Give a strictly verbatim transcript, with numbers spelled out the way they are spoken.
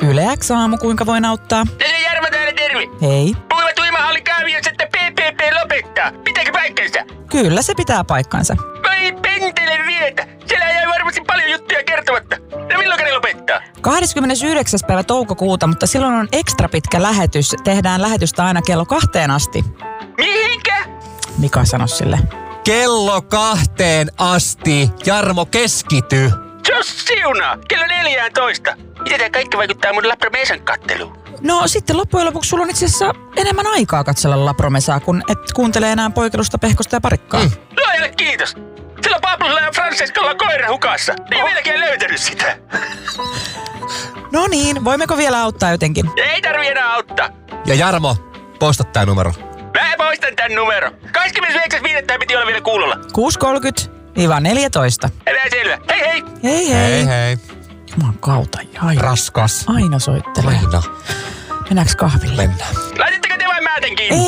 Yle X aamu, kuinka voin auttaa? Tässä Jarmo täällä, terve. Hei. Puhuvat uimahallin kaaviossa, että P P P lopettaa. Pitääkö paikkansa? Kyllä se pitää paikkansa. Vai pentele vietä. Siellä jäi varmasti paljon juttuja kertomatta. No milloin ne lopettaa? kahdeskymmenesyhdeksäs päivä toukokuuta, mutta silloin on ekstra pitkä lähetys. Tehdään lähetystä aina kello kahteen asti. Mihinkä? Mika sanoi sille. Kello kahteen asti. Jarmo, keskity. Jos siunaa. Kello neljääntoista. Miten tää kaikki vaikuttaa mun Lapromesan katteluun? No sitten loppujen lopuksi sulla on itse asiassa enemmän aikaa katsella Lapromesaa, kun et kuuntele enää Poikelusta, Pehkosta ja Parikkaa. Mm. Luojalle kiitos. Sillä Pablolla ja Francescolla on koira hukassa. Ei oh. vieläkään löytänyt sitä. No niin, voimmeko vielä auttaa jotenkin? Ei tarvi enää auttaa. Ja Jarmo, poista tää numero. Mä poistan tän numero. kahdeskymmenesyhdeksäs viidettä piti olla vielä kuulolla. kuusi kolmekymmentä neljätoista. Älä selvä. Hei hei. Hei hei. Hei hei. Juman kautta. Aina, Raskas. aina soittelee. Aina. Mennäänkö kahville? Mennään. Laititteko te vai mä tän kiinni?